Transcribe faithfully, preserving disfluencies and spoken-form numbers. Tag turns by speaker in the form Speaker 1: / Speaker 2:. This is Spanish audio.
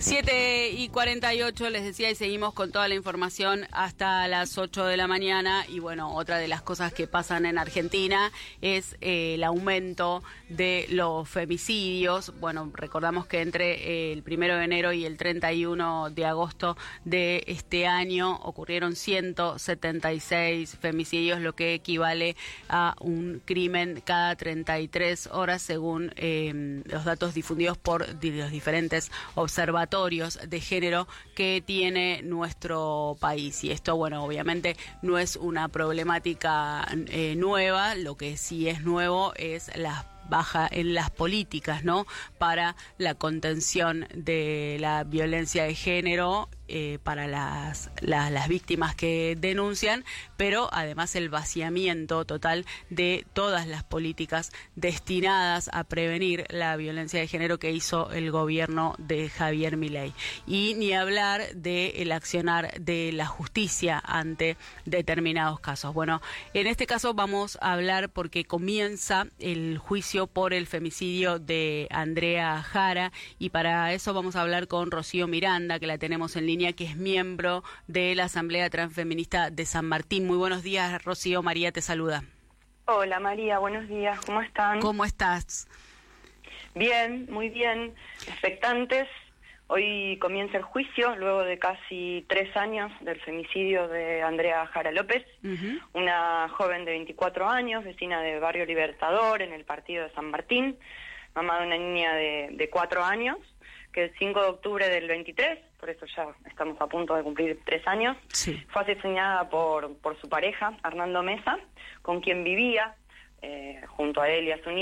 Speaker 1: siete y cuarenta y ocho, les decía, y seguimos con toda la información hasta las ocho de la mañana. Y bueno, otra de las cosas que pasan en Argentina es eh, el aumento de los femicidios. Bueno, recordamos que entre eh, el primero de enero y el treinta y uno de agosto de este año ocurrieron ciento setenta y seis femicidios, lo que equivale a un crimen cada treinta y tres horas, según eh, los datos difundidos por los diferentes observatorios de género que tiene nuestro país. Y esto, bueno, obviamente no es una problemática eh, nueva. Lo que sí es nuevo es la baja en las políticas, ¿no?, para la contención de la violencia de género eh, para las, las, las víctimas que denuncian, pero además el vaciamiento total de todas las políticas destinadas a prevenir la violencia de género que hizo el gobierno de Javier Milei. Y ni hablar del accionar de la justicia ante determinados casos. Bueno, en este caso vamos a hablar porque comienza el juicio por el femicidio de Andrea Jara, y para eso vamos a hablar con Rocío Miranda, que la tenemos en línea, que es miembro de la Asamblea Transfeminista de San Martín. Muy buenos días, Rocío. María te saluda.
Speaker 2: Hola María, buenos días, ¿cómo están?
Speaker 1: ¿Cómo estás?
Speaker 2: Bien, muy bien, expectantes. Hoy comienza el juicio, luego de casi tres años del femicidio de Andrea Jara López, uh-huh. una joven de veinticuatro años, vecina de Barrio Libertador, en el partido de San Martín, mamá de una niña de, de cuatro años, que el cinco de octubre del veintitrés, por eso ya estamos a punto de cumplir tres años, sí. fue asesinada por, por su pareja, Hernando Mesa, con quien vivía, eh, junto a él y a su niña.